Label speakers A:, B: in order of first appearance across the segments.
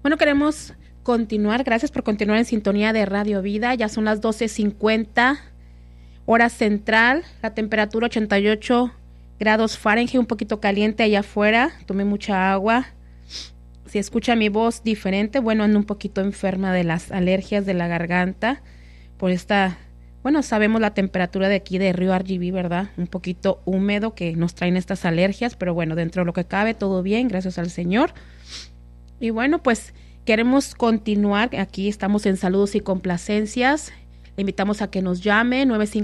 A: Bueno, queremos continuar. Gracias por continuar en sintonía de Radio Vida. Ya son las 12:50, hora central. La temperatura 88 grados Fahrenheit, un poquito caliente allá afuera. Tomé mucha agua. Si escucha mi voz diferente, bueno, ando un poquito enferma de las alergias de la garganta por esta, bueno, sabemos la temperatura de aquí de Río RGV, ¿verdad? Un poquito húmedo que nos traen estas alergias, pero bueno, dentro de lo que cabe, todo bien, gracias al Señor. Y bueno, pues queremos continuar. Aquí estamos en Saludos y Complacencias. Le invitamos a que nos llame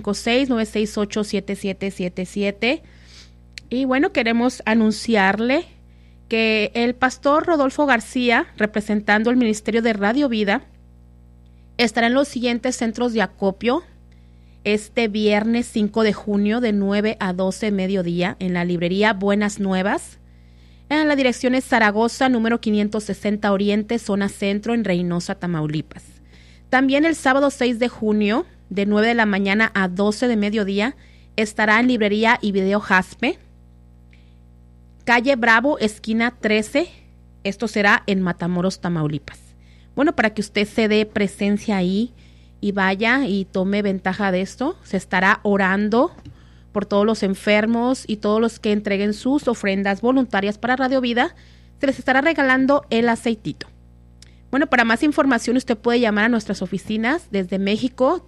A: 956-968-7777. Y bueno, queremos anunciarle que el pastor Rodolfo García, representando el Ministerio de Radio Vida, estará en los siguientes centros de acopio este viernes 5 de junio de 9 a 12 mediodía en la librería Buenas Nuevas. En la dirección es Zaragoza, número 560 Oriente, zona centro, en Reynosa, Tamaulipas. También el sábado 6 de junio, de 9 de la mañana a 12 de mediodía, estará en librería y video Jaspe, calle Bravo, esquina 13. Esto será en Matamoros, Tamaulipas. Bueno, para que usted se dé presencia ahí y vaya y tome ventaja de esto, se estará orando por todos los enfermos y todos los que entreguen sus ofrendas voluntarias para Radio Vida. Se les estará regalando el aceitito. Bueno, para más información usted puede llamar a nuestras oficinas desde México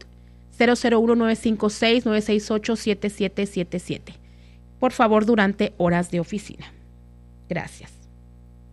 A: 001-956-968-7777. Por favor, durante horas de oficina. Gracias.